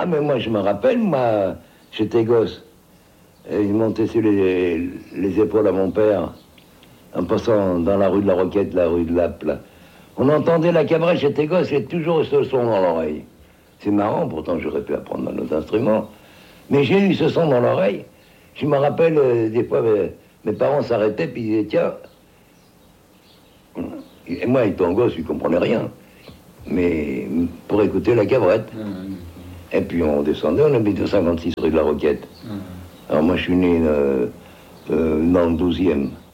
Ah, mais moi, je me rappelle, moi, j'étais gosse. Et il montait sur les épaules à mon père, en passant dans la rue de la Roquette, la rue de Lappe, là. On entendait la cabrette, j'étais gosse, j'ai toujours ce son dans l'oreille. C'est marrant, pourtant j'aurais pu apprendre un autre instrument. Mais j'ai eu ce son dans l'oreille. Je me rappelle, des fois, mes parents s'arrêtaient, puis ils disaient, tiens. Et moi, étant gosse, je ne comprenais rien. Mais pour écouter la cabrette. Et puis on descendait, on habitait au 56 rue de la Roquette. Alors moi, je suis né dans le 12e.